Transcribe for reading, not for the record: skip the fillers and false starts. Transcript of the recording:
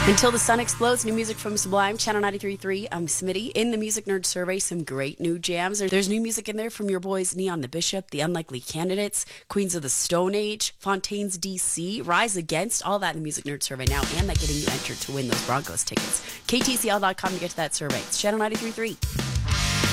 Until the Sun Explodes, new music from Sublime, Channel 93.3. I'm Smitty. In the Music Nerd Survey, some great new jams. There's new music in there from your boys Neon the Bishop, The Unlikely Candidates, Queens of the Stone Age, Fontaines DC, Rise Against, all that in the Music Nerd Survey now, and that getting you entered to win those Broncos tickets. KTCL.com to get to that survey. It's Channel 93.3.